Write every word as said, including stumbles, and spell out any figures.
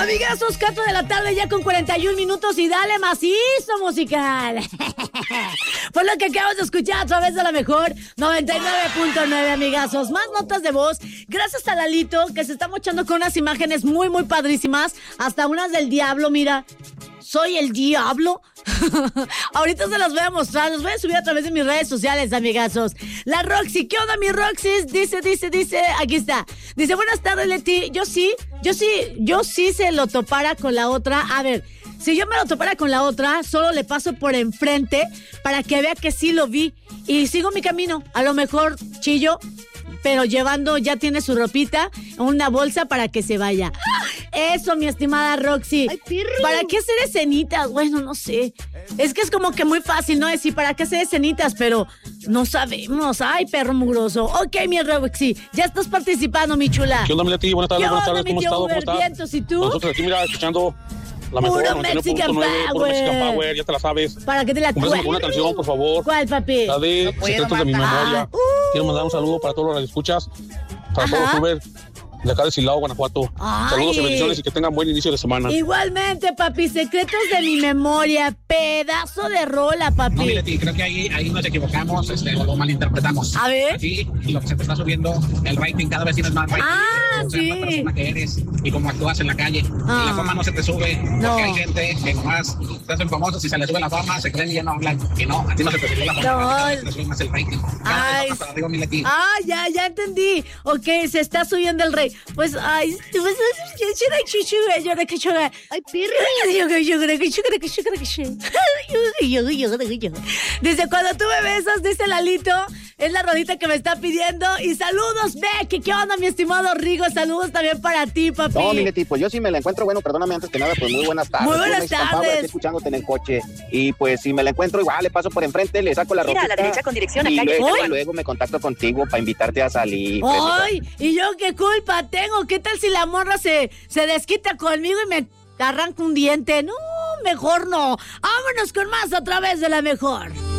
Amigazos, cuatro de la tarde ya con cuarenta y un minutos y dale macizo musical. Fue lo que acabas de escuchar a través de la mejor noventa y nueve punto nueve, amigazos. Más notas de voz. Gracias a Lalito, que se está mochando con unas imágenes muy, muy padrísimas. Hasta unas del diablo, mira. Soy el diablo. Ahorita se las voy a mostrar. Los voy a subir a través de mis redes sociales, amigazos. La Roxy, ¿qué onda, mi Roxy? Dice, dice, dice, aquí está. Dice, buenas tardes, Leti. Yo sí, yo sí, yo sí se lo topara con la otra. A ver, si yo me lo topara con la otra, solo le paso por enfrente para que vea que sí lo vi y sigo mi camino. A lo mejor chillo, pero llevando, ya tiene su ropita, una bolsa para que se vaya. Eso, mi estimada Roxy. Ay, perro. ¿Para qué hacer escenitas? Bueno, no sé. Es que es como que muy fácil, ¿no? Decir, ¿para qué hacer escenitas? Pero no sabemos. Ay, perro mugroso. Ok, mi Roxy, ya estás participando, mi chula. ¿Qué onda, mi Leti? Buenas tardes, buenas tardes. ¿Cómo has estado? ¿Cómo estás? Vientos, ¿y tú? Nosotros aquí, mira, escuchando la mejor Puro noventa y nueve Mexican punto nueve, puro Power. Mexican Power, ya te la sabes. ¿Para qué te la Compréstame cuelgo? con una canción, por favor. ¿Cuál, papi? La de No puedo Secretos de mi matar. memoria. Uh. Quiero mandar un saludo para todos los radioescuchas, para Ajá. todos los Uber de acá de Silao, Guanajuato. Ay. Saludos y bendiciones y que tengan buen inicio de semana. Igualmente, papi, Secretos de mi memoria. Pedazo de rola, papi. No, mi Leti, creo que ahí, ahí nos equivocamos, este, lo malinterpretamos. A ver. Aquí lo que se te está subiendo, el rating, cada vez tienes más rating. Ah, o sea, sí. la persona que eres y cómo actúas en la calle. Ah. Y la fama no se te sube, porque No. hay gente que nomás se hacen famosos y se les sube la fama, se creen y ya no hablan. Y no, a ti no se te subió la fama, No. cada vez se te sube más el rating. Cada Ay. vez más para arriba, mi Leti. Ah, ya, ya entendí. Ok, se está subiendo el rey. Pues, ay, pues, Ay, perro. Dice, cuando tú me besas, dice Lalito, es la rodita que me está pidiendo. Y saludos, Becky. ¿Qué onda, mi estimado Rigo? Saludos también para ti, papi. No, mi Leti, pues yo sí me la encuentro, bueno, perdóname antes que nada, pues muy buenas tardes. Muy buenas Yo, Mexican tardes. Power, aquí escuchándote en el coche. Y pues si me la encuentro igual, le paso por enfrente, le saco la Gira a ropita. la derecha con dirección a y calle luego, Italia. luego me contacto contigo para invitarte a salir. ¡Ay! ¿Y yo qué culpa tengo? ¿Qué tal si la morra se, se desquita conmigo y me arranca un diente? No, mejor no. Vámonos con más a través de la mejor.